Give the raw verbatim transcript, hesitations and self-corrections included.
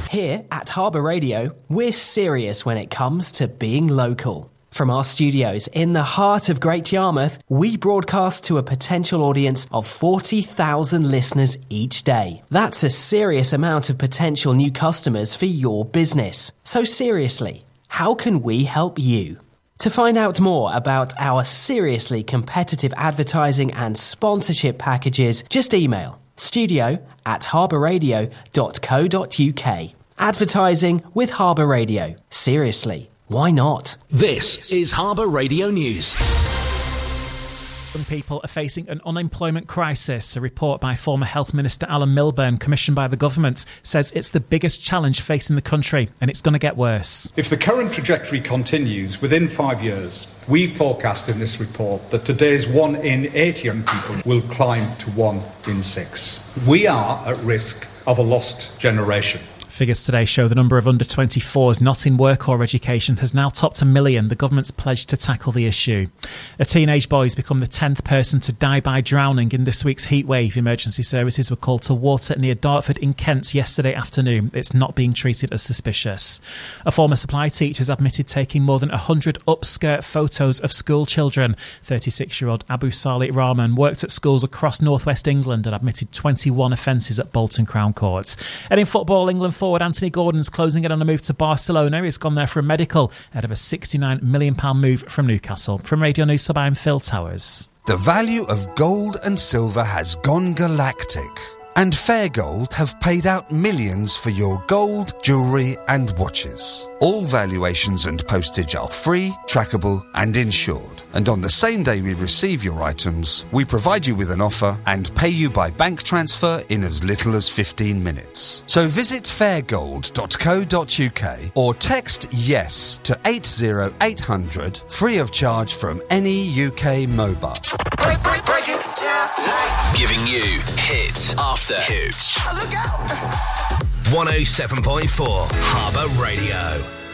Here at Harbour Radio, we're serious when it comes to being local. From our studios in the heart of Great Yarmouth, we broadcast to a potential audience of forty thousand listeners each day. That's a serious amount of potential new customers for your business. So seriously, how can we help you? To find out more about our seriously competitive advertising and sponsorship packages, just email studio at harbourradio dot co dot uk. Advertising with Harbour Radio. Seriously, why not? This is Harbour Radio News. Young people are facing an unemployment crisis. A report by former Health Minister Alan Milburn, commissioned by the government, says it's the biggest challenge facing the country, and it's going to get worse. If the current trajectory continues, within five years, we forecast in this report that today's one in eight young people will climb to one in six. We are at risk of a lost generation. Figures today show the number of under twenty-fours not in work or education has now topped a million. The government's pledged to tackle the issue. A teenage boy has become the tenth person to die by drowning in this week's heatwave. Emergency services were called to water near Dartford in Kent yesterday afternoon. It's not being treated as suspicious. A former supply teacher has admitted taking more than one hundred upskirt photos of school children. thirty-six-year-old Abu Salih Rahman worked at schools across northwest England and admitted twenty-one offences at Bolton Crown Court. And in football, England forward Anthony Gordon's closing in on a move to Barcelona. He's gone there for a medical ahead of a sixty-nine million pounds move from Newcastle. From Radio News Sub, I'm Phil Towers. The value of gold and silver has gone galactic, and Fair Gold have paid out millions for your gold, jewellery and watches. All valuations and postage are free, trackable and insured. And on the same day we receive your items, we provide you with an offer and pay you by bank transfer in as little as fifteen minutes. So visit fairgold dot co dot uk or text YES to eight zero eight hundred, free of charge from any U K mobile. Break, break, break it down like. Giving you hit after hit. Look out! one oh seven point four Harbour Radio.